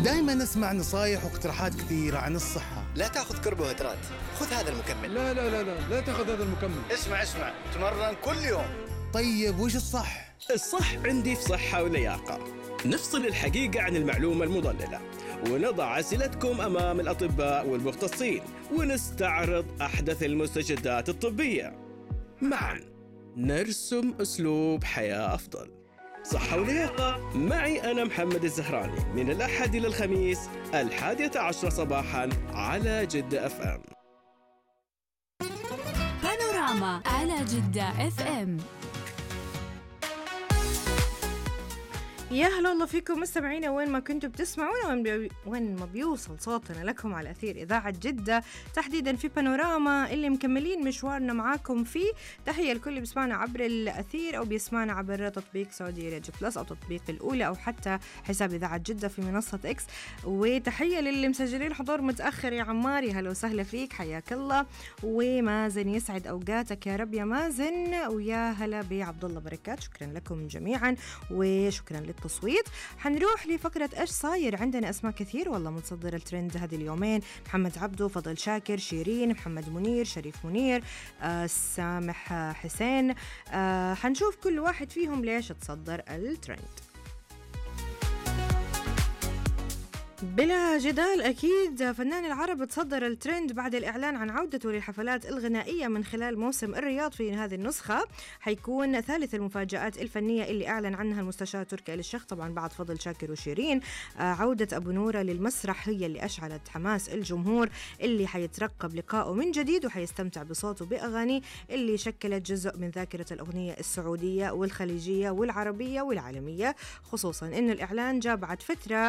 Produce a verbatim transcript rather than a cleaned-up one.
دائما أسمع نصايح واقتراحات كثيرة عن الصحة. لا تأخذ كربوهيدرات، خذ هذا المكمل. لا لا لا لا لا تأخذ هذا المكمل. اسمع اسمع، تمرن كل يوم. طيب وش الصح؟ الصح عندي في صحة ولياقة. نفصل الحقيقة عن المعلومة المضللة، ونضع أسئلتكم أمام الأطباء والمختصين، ونستعرض أحدث المستجدات الطبية. معا نرسم أسلوب حياة أفضل. صحة ولياقة معي أنا محمد الزهراني، من الأحد إلى الخميس الحادية عشرة صباحا على جدة أف أم. بانوراما على جدة أف أم. يا هلا والله فيكم مستمعينا وين ما كنتوا بتسمعونا، وين, بي... وين ما بيوصل صوتنا لكم على أثير إذاعة جدة، تحديدا في بانوراما اللي مكملين مشوارنا معاكم فيه. تحية لكل اللي بيسمعنا عبر الأثير أو بيسمعنا عبر تطبيق سعودي راديو بلس أو تطبيق الأولى أو حتى حساب إذاعة جدة في منصة إكس. وتحية للي مسجلين حضور متأخر يا عمار، يا هلا وسهلا فيك، حياك الله. ومازن يسعد أوقاتك يا رب يا مازن، ويا هلا بعبد الله بركات. شكرا لكم جميعا وشكرا للتصويت. حنروح لفقرة إيش صاير. عندنا أسماء كثير والله متصدر الترند هذه اليومين: محمد عبدو، فضل شاكر، شيرين، محمد منير، شريف منير، آه، سامح حسين. آه، حنشوف كل واحد فيهم ليش تصدر الترند. بلا جدال أكيد فنان العرب تصدر الترند بعد الإعلان عن عودته للحفلات الغنائية من خلال موسم الرياض. في هذه النسخة حيكون ثالث المفاجآت الفنية اللي أعلن عنها المستشار تركي آل الشيخ طبعا بعد فضل شاكر وشيرين. عودة أبو نورة للمسرح هي اللي أشعلت حماس الجمهور اللي حيترقب لقائه من جديد وحيستمتع بصوته بأغاني اللي شكلت جزء من ذاكرة الأغنية السعودية والخليجية والعربية والعالمية، خصوصا إنه الإعلان جاء بعد فترة